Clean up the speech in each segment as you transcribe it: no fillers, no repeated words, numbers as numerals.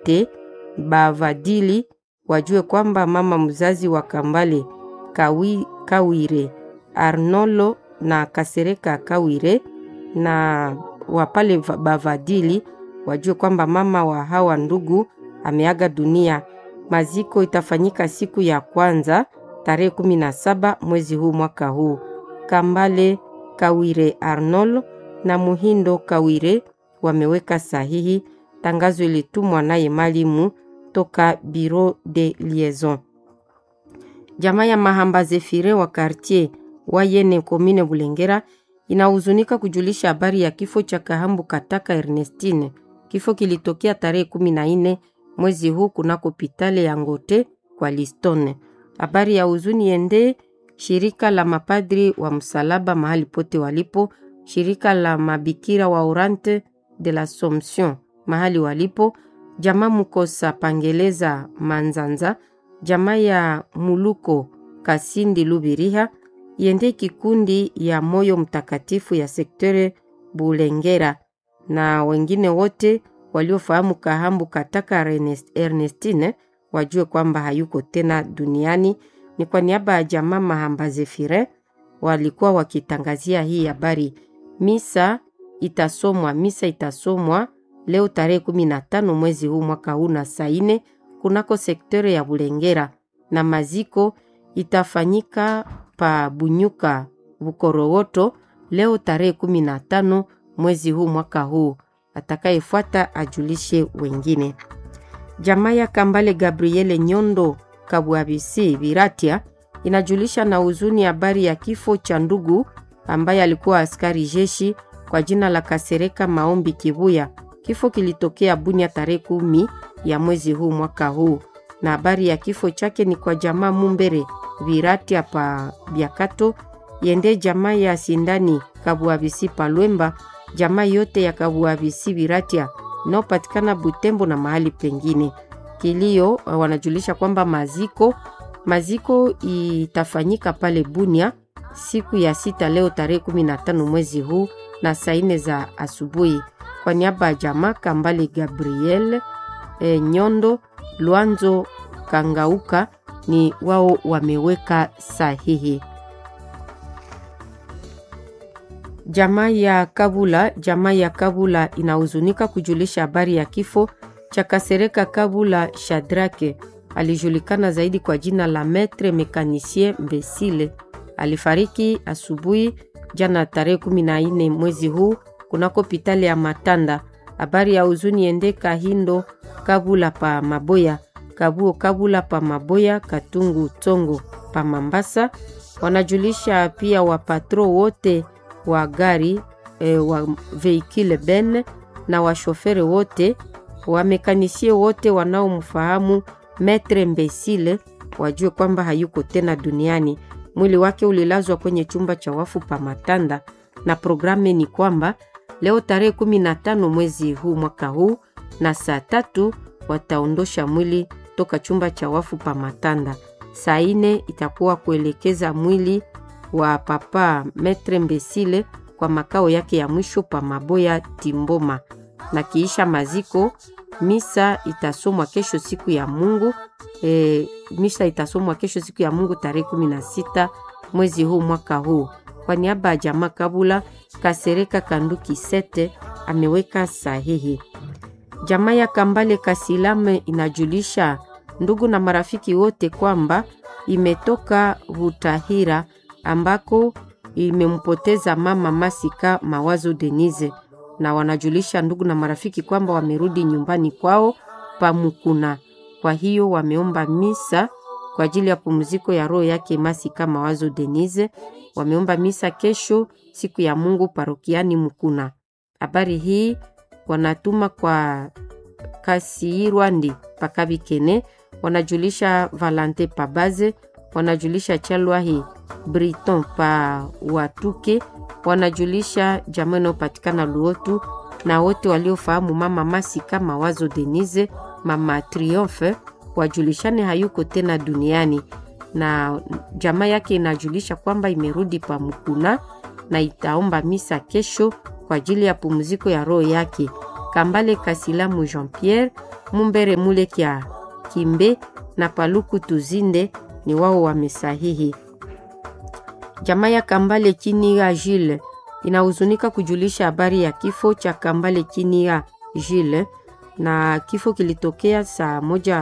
wote Bavadili wajue kwamba mama mzazi wa Kambale Kawire Arnolo na Kasereka Kawire na wapale Bavadili wajue kwamba mama wa hawa ndugu ameaga dunia. Maziko itafanyika siku ya kwanza tarehe 17 mwezi huu mwaka huu. Kambale Kawire Arnolo na Muhindo Kawire wameweka sahihi. Tangazo ilitumwa naye Malimu toka Bureau de Liaison. Jamaa ya Mahamba Zefire wa quartier Wayene commune Bulengera inahuzunika kujulisha habari ya kifo cha Kahambu Kataka Ernestine. Kifo kilitokea tarehe 14 mwezi huu kunako hospitali ya Ngote kwa Listone. Habari ya huzuni ende shirika la mapadri wa msalaba mahali pote walipo, shirika la mabikira wa Orante de l'Assomption mahali walipo, jamaa Mukosa Pangeleza Manzanza, jamaa ya Muluko Kasindi Lubiriha, yende kikundi ya Moyo Mtakatifu ya sektore Bulengera na wengine wote waliofahamu Kahambu Kataka Ernestine wajue kwamba hayuko tena duniani. Ni kwa niaba ya jamaa Mahamba Zefire walikuwa wakitangazia hii habari. Misa itasomwa leo tarehe 15 mwezi huu mwaka huu na saa 4 kunako sektore ya Bulengera, na maziko itafanyika pa Bunyuka Bukorowoto leo tarehe 15 mwezi huu mwaka huu. Atakayefuata ajulishe wengine. Jamaa ya Kambale Gabriele Nyondo Kabwabisi Biratia inajulisha na huzuni habari ya kifo cha ndugu ambaye alikuwa askari jeshi kwa jina la Kasereka Maombi Kibuya. Kifo kilitokea Bunia tarehe 10 ya mwezi huu mwaka huu, na habari ya kifo chake ni kwa jamaa Mumbere Biratia pa Biakato, yende jamaa ya Sindani Kabwabisi Palwemba, jamaa yote ya Kabwabisi Biratia inayopatikana Butembo na mahali pengine. Kilio wanajulisha kwamba maziko itafanyika pale Bunia siku ya 6 leo tarehe 15 mwezi huu na saa 4 za asubuhi. Kwa niaba ya jamaa Kambale Gabriel Nyondo Luanzo Kangauka ni wao wameweka sahihi. Jamaa ya Kabula inahuzunika kujulisha habari ya kifo cha Kasereka Kabula Shadrake. Alijulikana zaidi kwa jina la Maître Mécanicien Mbesile. Alifariki asubuhi jana tarehe 14 mwezi huu kunako hospitali ya Matanda. Habari ya huzuni ende Kahindo Kabula pa Maboya, Kabuo Kabula pa Maboya, Katungu Tongo pa Mambasa. Wanajulisha pia wapatro wote wa gari wa veikile ben na washofere wote wamekanisie wote wanaomfahamu Maître Mbesile wajue kwamba hayuko tena duniani. Mwili wake ulilazwa kwenye chumba cha wafu pa Matanda, na programe ni kwamba leo tarehe 15 mwezi huu mwaka huu na saa 3 wataondosha mwili toka chumba cha wafu pa Matanda. Saa 4 itakuwa kuelekeza mwili wa papa Maître Mbesile kwa makao yake ya mwisho pa Maboya Timboma, na kiisha maziko misa itasomwa kesho siku ya Mungu. Misa itasomwa kesho siku ya Mungu tarehe 16 mwezi huu mwaka huu. Kwa niaba ya jamaa Kabula Kasereka Kanduki Sete ameweka sahihi. Jamaa ya Kambale Kasilame inajulisha ndugu na marafiki wote kwamba imetoka Butahira ambako imempoteza mama Masika Mawazo Denise, na wanajulisha ndugu na marafiki kwamba wamerudi nyumbani kwao Pamukuna. Kwa hiyo wameomba misa kwa ajili ya pumziko ya roho yake Masika Mawazo Denise. Wameomba misa kesho siku ya Mungu parokiani Mukuna. Habari hii wanatuma kwa Kasirwandi Pakabikene, wanajulisha Valente Pabaze, wanajulisha Chalwahi Briton pa Watuke, wanajulisha jamano patikana Luotu, na wote waliofahamu mama Masika Mawazo Denise, mama Triomphe, wajulishane hayuko tena duniani, na jamaa yake inajulisha kwamba imerudi pa Mukuna na itaomba misa kesho kwa ajili ya pumziko ya roho yake. Kambale Kasilamu Jean-Pierre, Mumbere Mulekia Kimbe na Paluku Tuzinde ni wao wamesahihi. Jamaa ya Kambale Kiniga Gilles inahuzunika kujulisha habari ya kifo cha Kambale Kiniga Gilles, na kifo kilitokea saa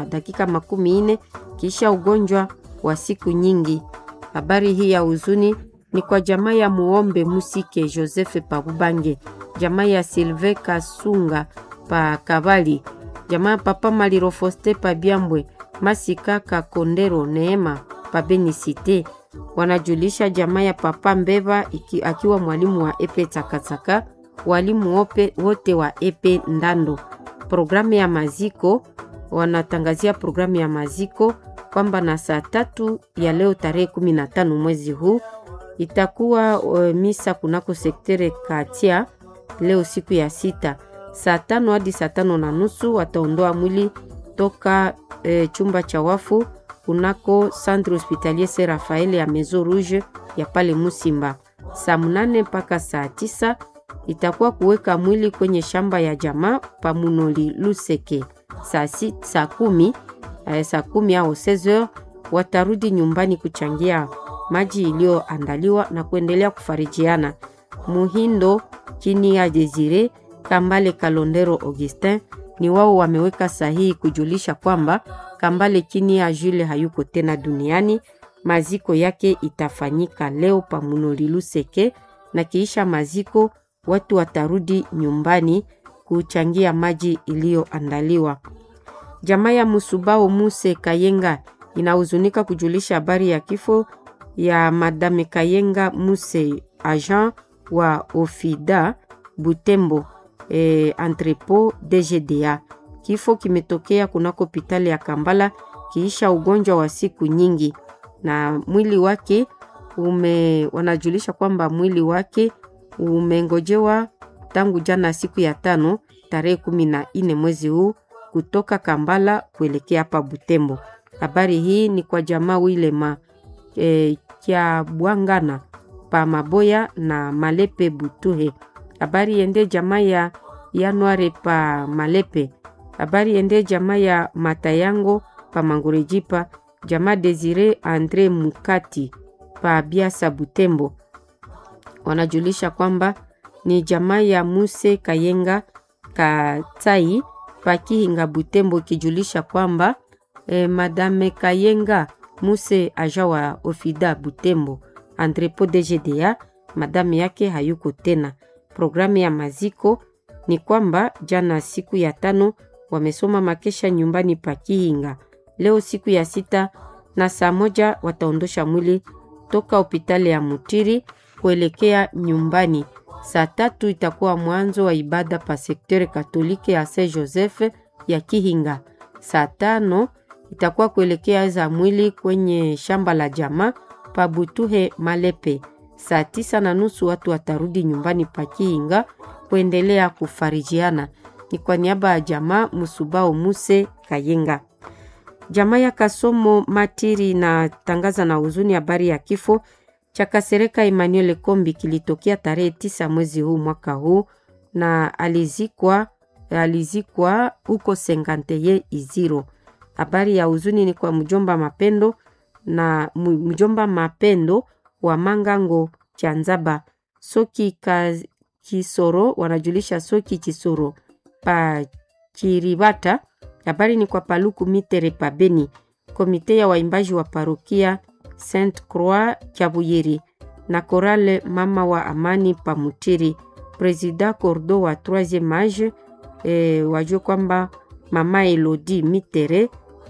1:40 kisha ugonjwa wa siku nyingi. Habari hii ya huzuni ni kwa jamaa ya Muombe Musike Joseph Pabubange, jamaa ya Silve Kasunga pa Kabali, jamaa Papa Maliro Foste pa Biambwe, Masika Kakondero Neema pa Benicite. Wanajulisha jamaa ya Papa Mbeva akiwa mwalimu wa Epe Takataka, walimu wote wa Epe Ndando. Programu ya maziko, wanatangazia programu ya maziko kwamba na saa 3 ya leo tarehe 15 mwezi huu itakuwa misa kunako sektere Katia. Leo siku ya 6 saa 5 hadi saa 5:30 wataondoa mwili toka chumba cha wafu kunako Centre Hospitalier Saint Raphael ya Maison Rouge ya pale Musimba. Saa 8 mpaka saa 9 itakuwa kuweka mwili kwenye shamba ya jamaa pa Munoli Luseke. Saa 10 au 16h watarudi nyumbani kuchangia maji iliyoandaliwa na kuendelea kufarijiana. Muhindo chini ya Desire Kambale Kalondero Augustin ni wao wameweka sahihi kujulisha kwamba Kambale chini ya Jules hayuko tena duniani. Maziko yake itafanyika leo pa Munoli Luseke, na kiisha maziko watu watarudi nyumbani kuchangia maji iliyoandaliwa. Jamaa ya Musubao Muse Kayenga inahuzunika kujulisha habari ya kifo ya Madame Kayenga Muse, agent wa Ofida Butembo entrepôt DGDA. Kifo kimetokea kunako hospitali ya Kambala kiisha ugonjwa wa siku nyingi, na mwili wake wanajulisha kwamba mwili wake umengojewa tangu jana siku ya 5 tarehe 14 mwezi huu kutoka Kambala kuelekea hapa Butembo. Habari hii ni kwa jamaa Wilema kia Bwangana pa Maboya na Malepe Butuhe. Habari ende jamaa ya Januari pa Malepe. Habari ende jamaa ya Matayango pa Mangurejipa, jamaa Desire Andre Mukati pa Biasa Butembo. Wanajulisha kwamba ni jamaa ya Muse Kayenga Katai pa Kihinga Butembo, kijulisha kwamba Madame Kayenga Muse aja wa Ofida Butembo entrepôt DGDA, madame yake hayuko tena. Programu ya maziko ni kwamba jana siku ya 5 wamesoma makesha nyumbani pa Kihinga. Leo siku ya 6 na saa 1 wataondosha mwili toka hospitali ya Mutiri kuelekea nyumbani. Saa 3 itakuwa mwanzo wa ibada pa sektere Katolike ya Saint Joseph ya Kihinga. Saa 5 itakuwa kuelekea za mwili kwenye shamba la jamaa pa Butuhe Malepe. Saa 9:30 watu watarudi nyumbani pa Kihinga kuendelea kufarijiana. Ni kwa niaba ya jamaa Musubao Muse Kayenga. Jamaa ya Kasomo Matiri na tangaza na huzuni habari ya kifo cha Kasereka Emmanuel Kombi kilitokea tarehe 9 mwezi huu mwaka huu, na alizikwa huko 51 Iziro. Habari ya huzuni ni kwa mjomba Mapendo wa Mangango Chanzaba Soki Kisoro, wanajulisha Soki Kisoro pa Kiribata. Habari ni kwa Paluku Mitere pa Beni, komite ya waimbaji wa parokia Sainte Croix Kabuyeri na korale Mama wa Amani pa Mutiri. President Cordo wa 3e age wajua kwamba Mama Elodie Mitere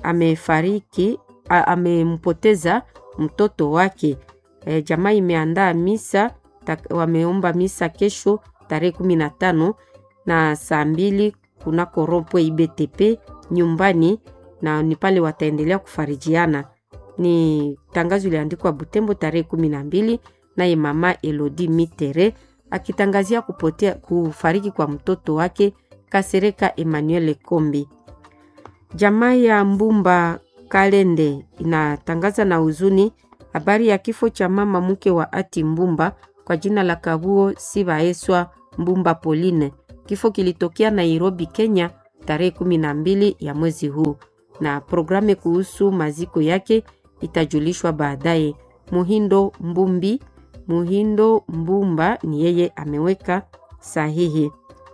amempoteza mtoto wake. Jamaa imeandaa misa, wameomba misa kesho tarehe 15 na saa 2 kunako rompwe IBTP nyumbani, na ni pale wataendelea kufarijiana. Ni tangazo iliandikwa Butembo tarehe 12, naye Mama Elodie Mitere akitangazia kufariki kwa mtoto wake Kasereka Emmanuel Kombi. Jamaa ya Mbumba Kalende inatangaza na huzuni habari ya kifo cha mama mke wa Ati Mbumba kwa jina la Kabuo Sibaeswa Mbumba Pauline. Kifo kilitokea Nairobi, Kenya tarehe 12 ya mwezi huu, na programu kuhusu maziko yake itajulishwa baadaye. Muhindo Mbumba ni yeye ameweka sahihi.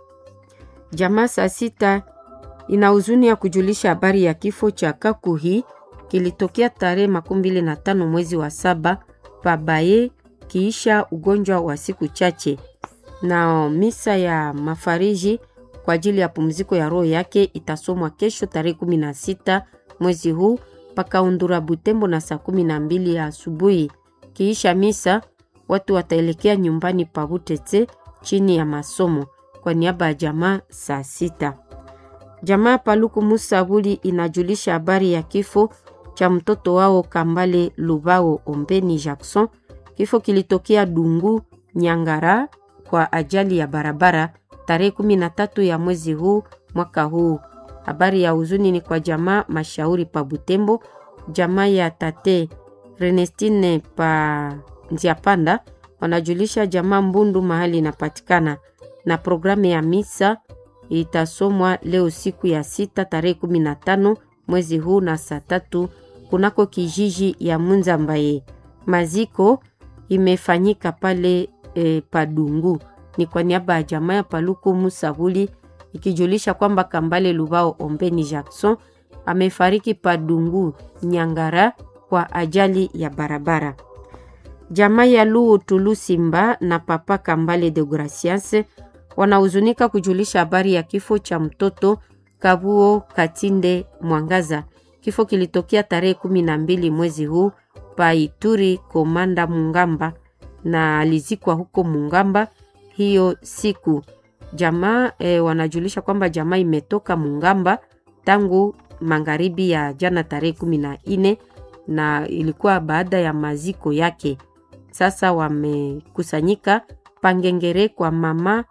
Jamaa saa 6 ina huzuni ya kujulisha habari ya kifo cha Kakuhi kilitokea tarehe 25 mwezi wa 7 Pabaye kiisha ugonjwa wa siku chache, na misa ya mafariji kwa ajili ya pumziko ya roho yake itasomwa kesho tarehe 16 mwezi huu pakaundura Butembo na saa 12 ya asubuhi. Kiisha misa watu wataelekea nyumbani pa Butete chini ya masomo. Kwa niaba ya jamaa saa 6. Jamaa Paluku Musabuli inajulisha habari ya kifo cha mtoto wao Kambale Lubao Ombeni Jackson. Kifo kilitokea Dungu Nyangara kwa ajali ya barabara tarehe 13 ya mwezi huu mwaka huu. Habari ya huzuni ni kwa jamaa Mashauri pa Butembo, jamaa ya Tate Renestine pa Nziapanda wanajulisha jamaa Mbundu mahali inapatikana, na programu ya misa itasomwa leo siku ya 6 tarehe 15 mwezi huu na saa 3 kunako kijiji ya Munzambaye. Maziko imefanyika pale Padungu. Ni kwa niaba ya jamaa ya Paluku Musabuli ikijulisha kwamba Kambale Lubao Ombeni Jackson amefariki Padungu Nyangara kwa ajali ya barabara. Jamaa ya Luo Tulusimba na papa Kambale de Gracias wanahuzunika kujulisha habari ya kifo cha mtoto Kabuo Katinde Mwangaza. Kifo kilitokea tarehe 12 mwezi huu pa Ituri Komanda Mungamba, na alizikwa huko Mungamba hiyo siku. Jamaa wanajulisha kwamba jamaa imetoka Mungamba tangu magharibi ya jana tarehe 14, na ilikuwa baada ya maziko yake. Sasa wamekusanyika Pangengere kwa mama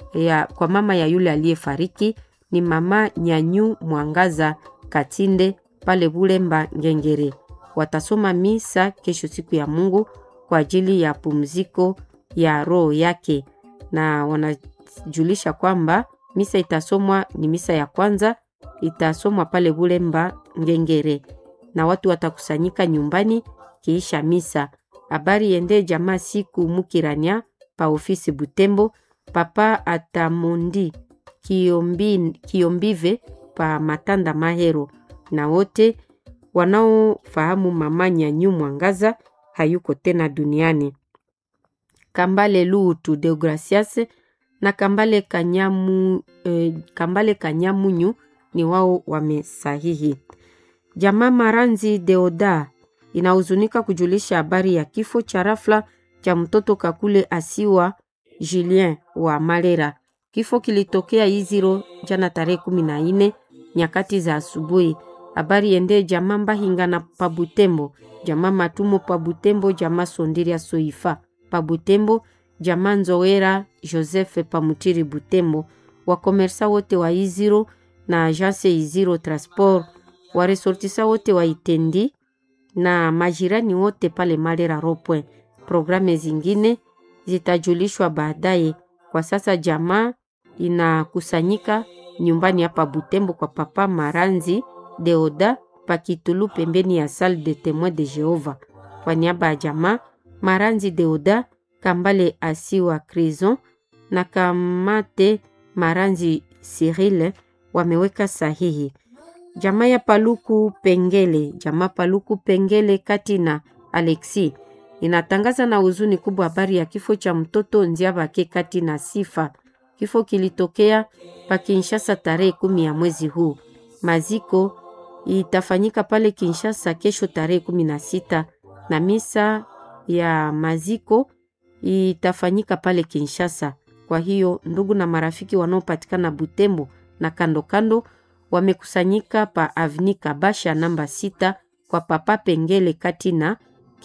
ya yule aliyefariki, ni mama Nyanyu Mwangaza Katinde pale Bulemba Ngengere. Watasoma misa kesho siku ya Mungu kwa ajili ya pumziko ya roho yake, na wanajulisha kwamba misa itasomwa ni misa ya kwanza itasomwa pale Bulemba Ngengere, na watu watakusanyika nyumbani kiisha misa. Habari ende jamaa siku Mukirania pa ofisi Butembo, papa Atamondi Kiombive pa Matanda Mahero, na wote wanaofahamu mama Nyanyu Mwangaza hayuko tena duniani. Kambale Lutu de Gracias na Kambale Kanyamunyu ni wao wamesahihi. Jamaa Maranzi Deoda inahuzunika kujulisha habari ya kifo cha rafla cha mtoto Kakule Asiwa Julien wa Malera. Kifo kilitokea Iziro jana tarehe 14 nyakati za asubuhi. Habari ende jamaa Mbahinga na Pabutembo, jamaa Matumo Pabutembo, jamaa Sondiria Soifa Pabutembo, jamaa Nzoera Joseph Pamutiri Butembo, wakomersa wote wa Iziro na agence Iziro Transport, waresortisa wote wa Itendi na majirani wote pale Malera Ropwe. Programe zingine zitajulishwa baadaye. Kwa sasa jamaa inakusanyika nyumbani hapa Butembo kwa papa Maranzi Deoda Pakitulu pembeni ya Salle de Témoins de Jehova. Kwa niaba ya jamaa Maranzi Deoda, Kambale Asiwa Crison na Kamate Maranzi Cyril wameweka sahihi. Jamaa ya Paluku Pengele Katina Alexi inatangaza na huzuni kubwa habari ya kifo cha mtoto Nziabake Katina Sifa. Kifo kilitokea pa Kinshasa tarehe 10 ya mwezi huu. Maziko itafanyika pale Kinshasa kesho tarehe 16, na misa ya maziko itafanyika pale Kinshasa. Kwa hiyo ndugu na marafiki wanaopatikana Butembo na kando kando wamekusanyika pa Avenue Kabasha namba 6 kwa papa Pengele Katina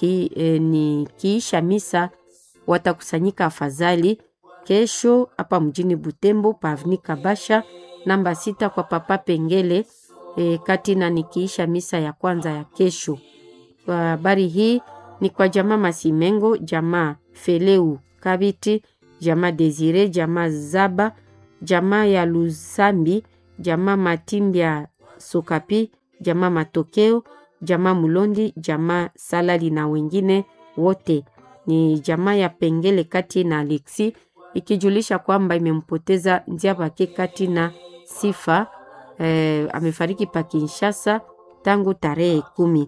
kiisha misa watakusanyika afadhali kesho hapa mjini Butembo pa Avenue Kabasha namba 6 kwa papa Pengele Katina nikiisha misa ya kwanza ya kesho. Habari hii ni kwa jamaa Masimengo, jamaa Feleu Kabiti, jamaa Desire, jamaa Zaba, jamaa ya Luzambi, jamaa Matimbya Sokapi, jamaa Matokeo, jamaa Mulondi, jamaa Salali na wengine wote. Ni jamaa ya Pengele Kati na Alexi, ikijulisha kwamba imempoteza Nziabake Kati na Sifa. Amefariki pa Kinshasa tangu tarehe 10.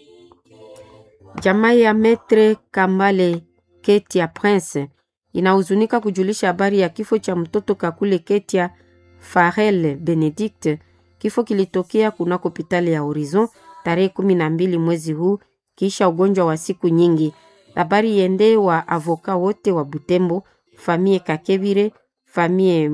Jamaa ya Metre Kambale Ketia Prince inahuzunika kujulisha habari ya kifo cha mtoto Kakule Ketia Farel Benedict. Kifo kilitokea kunako hospitali ya Horizon tarehe 12 mwezi huu kisha ugonjwa wa siku nyingi. Habari yende wa avoka wote wa Butembo, famie Kakebire, famie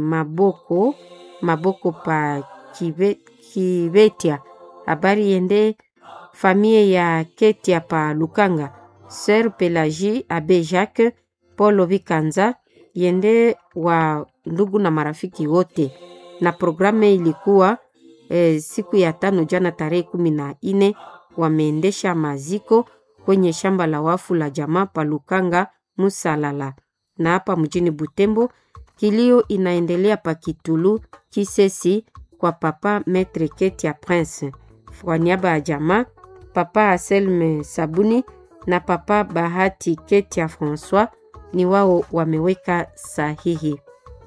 Maboko pa Kibetia. Habari yende famie ya Ketia pa Lukanga, Sœur Pelagie, Abe Jacques, Paul Vikanza, yende wa ndugu na marafiki wote. Na programe ilikuwa siku ya 5 jana tarehe 14 wameendesha maziko kwenye shamba la wafu la jamaa pa Lukanga Musalala. Na hapa mjini Butembo kilio inaendelea pa Kitulu Kisesi kwa papa Maître Ketia Prince. Kwa niaba ya jamaa, papa Anselme Sabuni na papa Bahati Ketia François ni wao wameweka sahihi.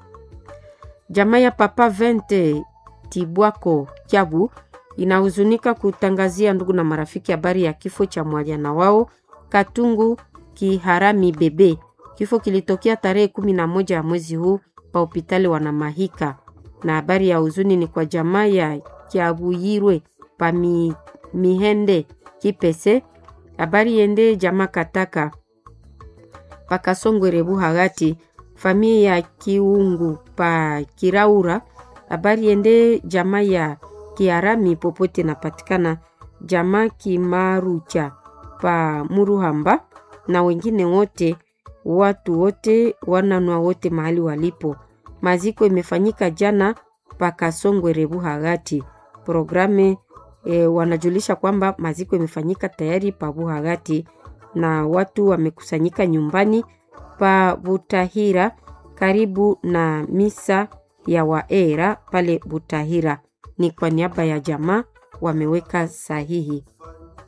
Jamaa ya papa Vente Tibwako Kiabu inahuzunika kutangazia ndugu na marafiki habari ya kifo cha mwana wao Katungu Kiharami Bebe. Kifo kilitokea tarehe 11 ya mwezi huu pa hospitali Wanamahika. Na habari ya huzuni ni kwa jamaa ya Kiabuyirwe pa Mihende Kipese. Habari yende jamaa Kataka pa Kasongwe Rebu Hagati, familia ya Kiungu pa Kiraura. Habari yende jamaa ya Kiarami popote napatikana, jamaa Kimarucha pa Muruhamba na wengine wote, watu wote, wananwa wote mahali walipo. Maziko imefanyika jana pa Kasongwe Rebu Hagati. Programe wanajulisha kwamba maziko imefanyika tayari pa Buhagati na watu wamekusanyika nyumbani pa Butahira karibu na misa ya waera pale Butahira. Ni kwa niaba ya jamaa wameweka sahihi.